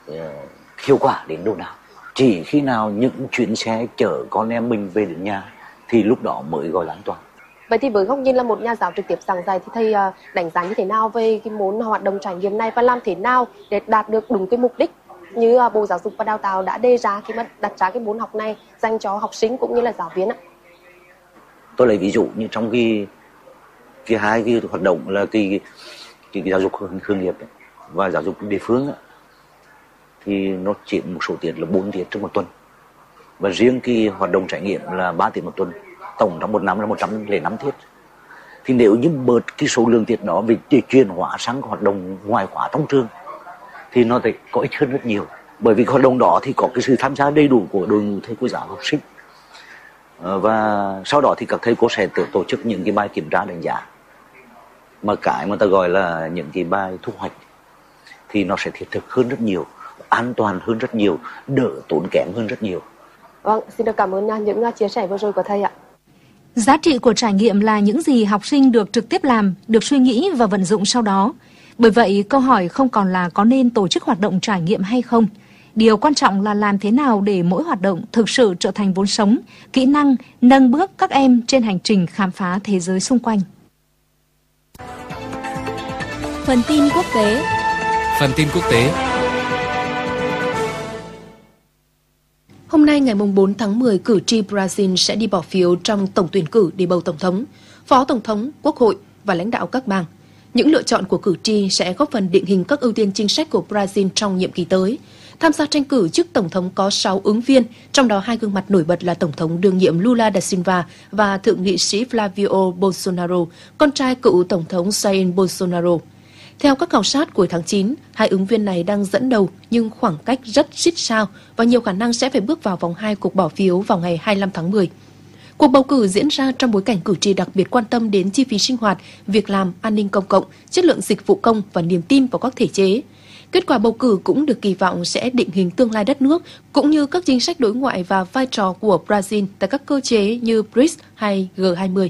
hiệu quả đến đâu nào. Chỉ khi nào những chuyến xe chở con em mình về đến nhà thì lúc đó mới gọi là an toàn. Vậy thì với góc nhìn là một nhà giáo trực tiếp giảng dạy thì thầy đánh giá như thế nào về cái môn hoạt động trải nghiệm này và làm thế nào để đạt được đúng cái mục đích như Bộ Giáo dục và Đào tạo đã đề ra khi mà đặt ra cái môn học này dành cho học sinh cũng như là giáo viên ạ? Tôi lấy ví dụ như trong cái hai cái hoạt động là cái giáo dục hướng nghiệp ấy, và giáo dục địa phương ấy, thì nó chiếm một số tiết là 4 tiết trong một tuần, và riêng cái hoạt động trải nghiệm là 3 tiết một tuần, tổng trong một năm là 105 tiết. Thì nếu như bớt cái số lượng tiết đó để chuyển hóa sang hoạt động ngoài khóa trong trường thì nó sẽ có ích hơn rất nhiều, bởi vì hoạt động đó thì có cái sự tham gia đầy đủ của đội ngũ thầy cô giáo học sinh, và sau đó thì các thầy cô sẽ tổ chức những cái bài kiểm tra đánh giá, mà cái mà ta gọi là những cái bài thu hoạch, thì nó sẽ thiết thực hơn rất nhiều, an toàn hơn rất nhiều, đỡ tốn kém hơn rất nhiều. Vâng, xin được cảm ơn những chia sẻ vừa rồi của thầy ạ. Giá trị của trải nghiệm là những gì học sinh được trực tiếp làm, được suy nghĩ và vận dụng sau đó. Bởi vậy, câu hỏi không còn là có nên tổ chức hoạt động trải nghiệm hay không. Điều quan trọng là làm thế nào để mỗi hoạt động thực sự trở thành vốn sống, kỹ năng, nâng bước các em trên hành trình khám phá thế giới xung quanh. Phần tin quốc tế. Hôm nay ngày 4 tháng 10, cử tri Brazil sẽ đi bỏ phiếu trong tổng tuyển cử để bầu tổng thống, phó tổng thống, quốc hội và lãnh đạo các bang. Những lựa chọn của cử tri sẽ góp phần định hình các ưu tiên chính sách của Brazil trong nhiệm kỳ tới. Tham gia tranh cử chức tổng thống có 6 ứng viên, trong đó 2 gương mặt nổi bật là tổng thống đương nhiệm Lula da Silva và thượng nghị sĩ Flavio Bolsonaro, con trai cựu tổng thống Jair Bolsonaro. Theo các khảo sát cuối tháng 9, 2 ứng viên này đang dẫn đầu nhưng khoảng cách rất xít sao và nhiều khả năng sẽ phải bước vào vòng 2 cuộc bỏ phiếu vào ngày 25 tháng 10. Cuộc bầu cử diễn ra trong bối cảnh cử tri đặc biệt quan tâm đến chi phí sinh hoạt, việc làm, an ninh công cộng, chất lượng dịch vụ công và niềm tin vào các thể chế. Kết quả bầu cử cũng được kỳ vọng sẽ định hình tương lai đất nước, cũng như các chính sách đối ngoại và vai trò của Brazil tại các cơ chế như BRICS hay G20.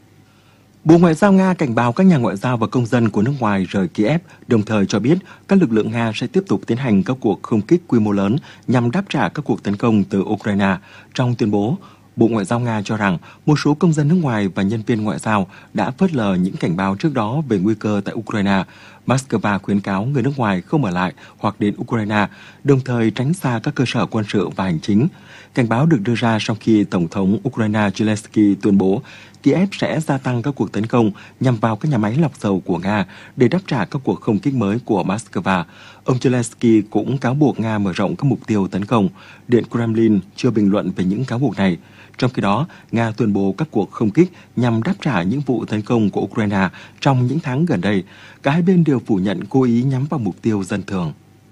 Bộ Ngoại giao Nga cảnh báo các nhà ngoại giao và công dân của nước ngoài rời Kiev, đồng thời cho biết các lực lượng Nga sẽ tiếp tục tiến hành các cuộc không kích quy mô lớn nhằm đáp trả các cuộc tấn công từ Ukraine. Trong tuyên bố, Bộ Ngoại giao Nga cho rằng một số công dân nước ngoài và nhân viên ngoại giao đã phớt lờ những cảnh báo trước đó về nguy cơ tại Ukraine. Moscow khuyến cáo người nước ngoài không ở lại hoặc đến Ukraine, đồng thời tránh xa các cơ sở quân sự và hành chính. Cảnh báo được đưa ra sau khi Tổng thống Ukraine Zelensky tuyên bố Kiev sẽ gia tăng các cuộc tấn công nhằm vào các nhà máy lọc dầu của Nga để đáp trả các cuộc không kích mới của Moscow. Ông Zelensky cũng cáo buộc Nga mở rộng các mục tiêu tấn công. Điện Kremlin chưa bình luận về những cáo buộc này. Trong khi đó, Nga tuyên bố các cuộc không kích nhằm đáp trả những vụ tấn công của Ukraine trong những tháng gần đây. Cả hai bên đều phủ nhận cố ý nhắm vào mục tiêu dân thường.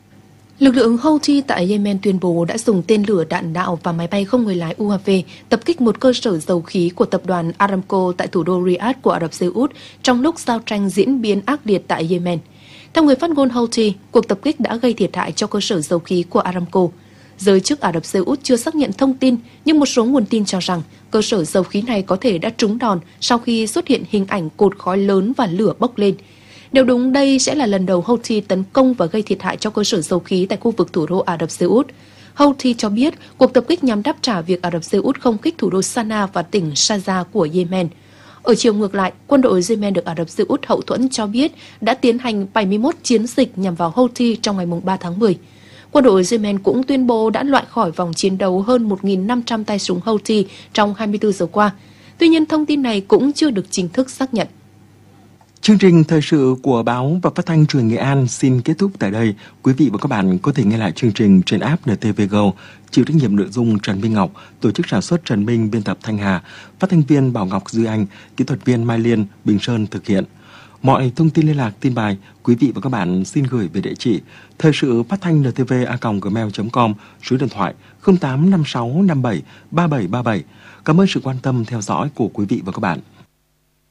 Lực lượng Houthi tại Yemen tuyên bố đã dùng tên lửa đạn đạo và máy bay không người lái UAV tập kích một cơ sở dầu khí của tập đoàn Aramco tại thủ đô Riyadh của Ả Rập Xê Út trong lúc giao tranh diễn biến ác liệt tại Yemen. Theo người phát ngôn Houthi, cuộc tập kích đã gây thiệt hại cho cơ sở dầu khí của Aramco. Giới chức Ả Rập Xê Út chưa xác nhận thông tin, nhưng một số nguồn tin cho rằng cơ sở dầu khí này có thể đã trúng đòn sau khi xuất hiện hình ảnh cột khói lớn và lửa bốc lên. Nếu đúng, đây sẽ là lần đầu Houthi tấn công và gây thiệt hại cho cơ sở dầu khí tại khu vực thủ đô Ả Rập Xê Út. Houthi cho biết cuộc tập kích nhằm đáp trả việc Ả Rập Xê Út không kích thủ đô Sanaa và tỉnh Sharjah của Yemen. Ở chiều ngược lại, quân đội Yemen được Ả Rập Xê Út hậu thuẫn cho biết đã tiến hành 71 chiến dịch nhằm vào Houthi trong ngày 3 tháng 10. Quân đội Yemen cũng tuyên bố đã loại khỏi vòng chiến đấu hơn 1.500 tay súng Houthi trong 24 giờ qua. Tuy nhiên, thông tin này cũng chưa được chính thức xác nhận. Chương trình thời sự của báo và phát thanh truyền Nghệ An xin kết thúc tại đây. Quý vị và các bạn có thể nghe lại chương trình trên app NTV Go. Chịu trách nhiệm nội dung Trần Minh Ngọc, tổ chức sản xuất Trần Minh, biên tập Thanh Hà, phát thanh viên Bảo Ngọc Duy Anh, kỹ thuật viên Mai Liên, Bình Sơn thực hiện. Mọi thông tin liên lạc, tin bài, quý vị và các bạn xin gửi về địa chỉ thời sự phát thanh ntv@gmail.com, số điện thoại 0856573737. Cảm ơn sự quan tâm theo dõi của quý vị và các bạn.